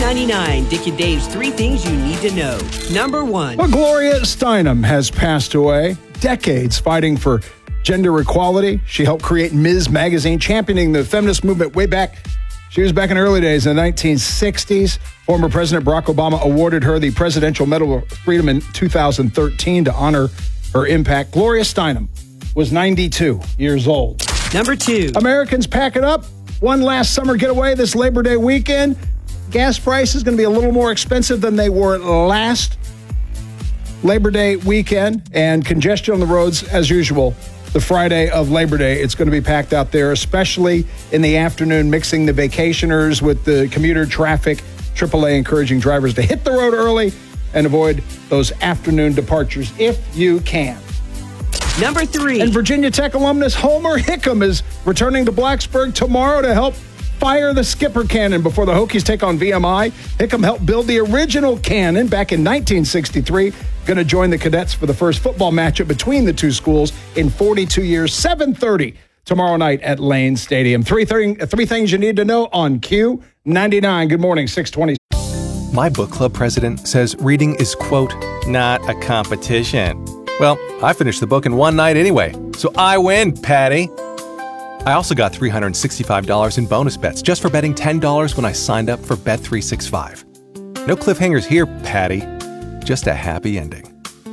$2.99. Dick and Dave's 3 things you need to know. Number 1. Well, Gloria Steinem has passed away. Decades fighting for gender equality. She helped create Ms. Magazine, championing the feminist movement way back. She was back in the early days in the 1960s. Former President Barack Obama awarded her the Presidential Medal of Freedom in 2013 to honor her impact. Gloria Steinem was 92 years old. Number 2. Americans pack it up. One last summer getaway this Labor Day weekend. Gas prices going to be a little more expensive than they were last Labor Day weekend, and congestion on the roads as usual. The Friday of Labor Day, it's going to be packed out there, especially in the afternoon, mixing the vacationers with the commuter traffic. AAA encouraging drivers to hit the road early and avoid those afternoon departures if you can. Number 3. And Virginia Tech alumnus Homer Hickam is returning to Blacksburg tomorrow to help fire the Skipper Cannon before the Hokies take on VMI. Hickam helped build the original cannon back in 1963. Going to join the cadets for the first football matchup between the two schools in 42 years. 7:30 tomorrow night at Lane Stadium. Three things you need to know on Q99. Good morning, 620. My book club president says reading is, quote, not a competition. Well, I finished the book in one night anyway, so I win, Patty. I also got $365 in bonus bets just for betting $10 when I signed up for Bet365. No cliffhangers here, Patty. Just a happy ending.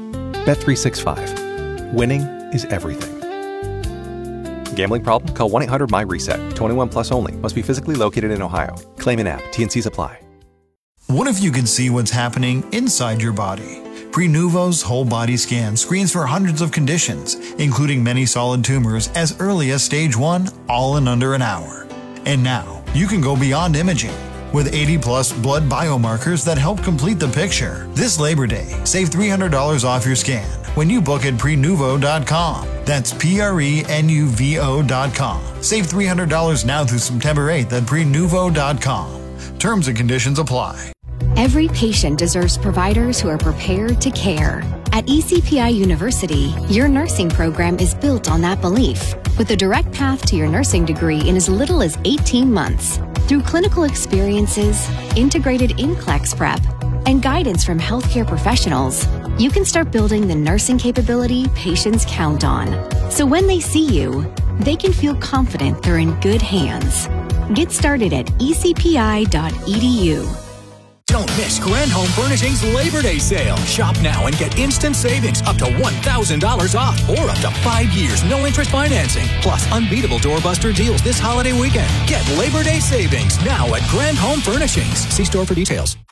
Bet365. Winning is everything. Gambling problem? Call 1-800-MY-RESET. 21 plus only. Must be physically located in Ohio. Claim in app. T&Cs apply. What if you could see what's happening inside your body? Prenuvo's whole body scan screens for hundreds of conditions, including many solid tumors as early as stage 1, all in under an hour. And now, you can go beyond imaging with 80-plus blood biomarkers that help complete the picture. This Labor Day, save $300 off your scan when you book at Prenuvo.com. That's Prenuvo.com. Save $300 now through September 8th at Prenuvo.com. Terms and conditions apply. Every patient deserves providers who are prepared to care. At ECPI University, your nursing program is built on that belief, with a direct path to your nursing degree in as little as 18 months. Through clinical experiences, integrated NCLEX prep, and guidance from healthcare professionals, you can start building the nursing capability patients count on. So when they see you, they can feel confident they're in good hands. Get started at ecpi.edu. Don't miss Grand Home Furnishings Labor Day sale. Shop now and get instant savings up to $1,000 off or up to 5 years no interest financing. Plus unbeatable doorbuster deals this holiday weekend. Get Labor Day savings now at Grand Home Furnishings. See store for details.